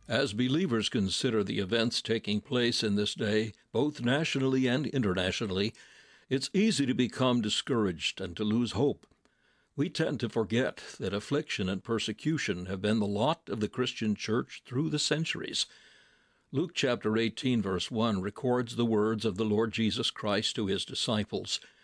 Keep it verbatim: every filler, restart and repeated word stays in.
As believers consider the events taking place in this day, both nationally and internationally, it's easy to become discouraged and to lose hope. We tend to forget that affliction and persecution have been the lot of the Christian church through the centuries. Luke chapter eighteen, verse one records the words of the Lord Jesus Christ to his disciples,